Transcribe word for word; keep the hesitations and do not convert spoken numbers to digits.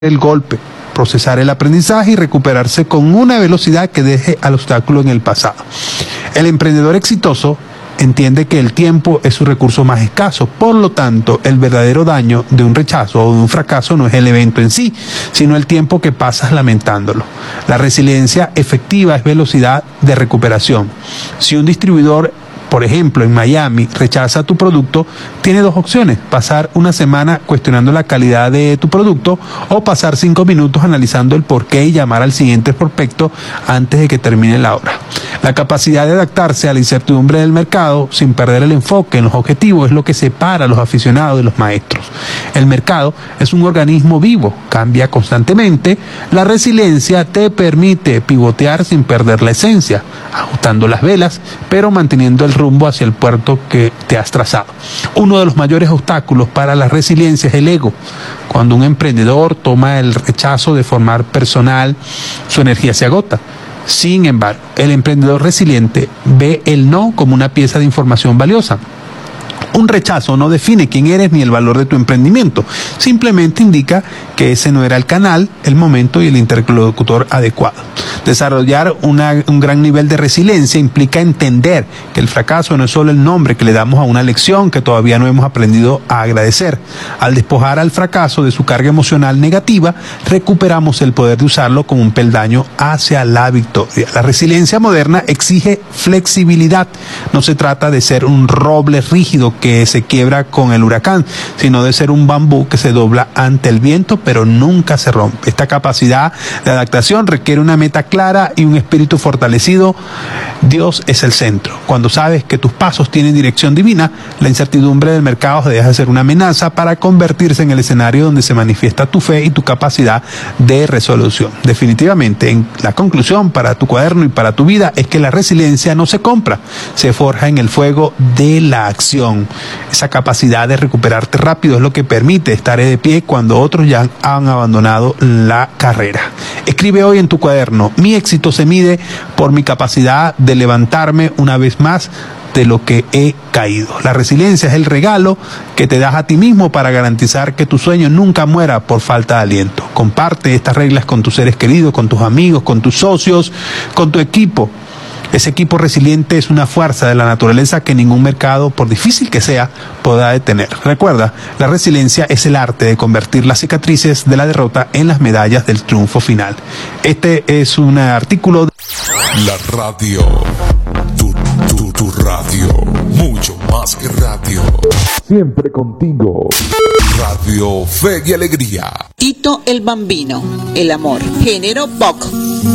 el golpe, procesar el aprendizaje y recuperarse con una velocidad que deje al obstáculo en el pasado. El emprendedor exitoso entiende que el tiempo es su recurso más escaso, por lo tanto, el verdadero daño de un rechazo o de un fracaso no es el evento en sí, sino el tiempo que pasas lamentándolo. La resiliencia efectiva es velocidad de recuperación. Si un distribuidor, por ejemplo, en Miami, rechaza tu producto, tiene dos opciones: pasar una semana cuestionando la calidad de tu producto o pasar cinco minutos analizando el porqué y llamar al siguiente prospecto antes de que termine la obra. La capacidad de adaptarse a la incertidumbre del mercado sin perder el enfoque en los objetivos es lo que separa a los aficionados de los maestros. El mercado es un organismo vivo, cambia constantemente. La resiliencia te permite pivotear sin perder la esencia, ajustando las velas, pero manteniendo el rumbo hacia el puerto que te has trazado. Uno de los mayores obstáculos para la resiliencia es el ego. Cuando un emprendedor toma el rechazo de forma personal, su energía se agota. Sin embargo, el emprendedor resiliente ve el no como una pieza de información valiosa. Un rechazo no define quién eres ni el valor de tu emprendimiento, simplemente indica que ese no era el canal, el momento y el interlocutor adecuado. Desarrollar una, un gran nivel de resiliencia implica entender que el fracaso no es solo el nombre que le damos a una lección que todavía no hemos aprendido a agradecer. Al despojar al fracaso de su carga emocional negativa, recuperamos el poder de usarlo como un peldaño hacia la victoria. La resiliencia moderna exige flexibilidad. No se trata de ser un roble rígido que se quiebra con el huracán, sino de ser un bambú que se dobla ante el viento, pero nunca se rompe. Esta capacidad de adaptación requiere una meta clara y un espíritu fortalecido. Dios es el centro. Cuando sabes que tus pasos tienen dirección divina, la incertidumbre del mercado deja de ser una amenaza para convertirse en el escenario donde se manifiesta tu fe y tu capacidad de resolución. Definitivamente, en la conclusión para tu cuaderno y para tu vida es que la resiliencia no se compra, se forja en el fuego de la acción. Esa capacidad de recuperarte rápido es lo que permite estar de pie cuando otros ya han abandonado la carrera. Escribe hoy en tu cuaderno: mi éxito se mide por mi capacidad de levantarme una vez más de lo que he caído. La resiliencia es el regalo que te das a ti mismo para garantizar que tu sueño nunca muera por falta de aliento. Comparte estas reglas con tus seres queridos, con tus amigos, con tus socios, con tu equipo. Ese equipo resiliente es una fuerza de la naturaleza que ningún mercado, por difícil que sea, podrá detener. Recuerda, la resiliencia es el arte de convertir las cicatrices de la derrota en las medallas del triunfo final. Este es un artículo de... La radio, tu, tu, tu radio, mucho más que radio. Siempre contigo. Radio Fe y Alegría. Tito el Bambino, el amor, género pop.